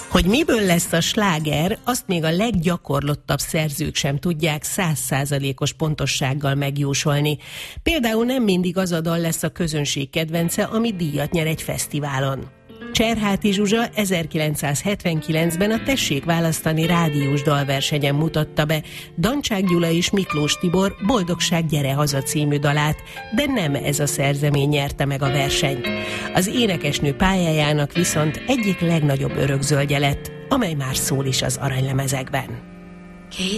Hogy miből lesz a sláger, azt még a leggyakorlottabb szerzők sem tudják 100%-os pontossággal megjósolni. Például nem mindig az a dal lesz a közönség kedvence, ami díjat nyer egy fesztiválon. Cserháti Zsuzsa 1979-ben a Tessék választani rádiós dalversenyen mutatta be Dancsák Gyula és Miklós Tibor Boldogság gyere haza című dalát, de nem ez a szerzemény nyerte meg a versenyt. Az énekesnő pályájának viszont egyik legnagyobb örökzöldje lett, amely már szól is az aranylemezekben.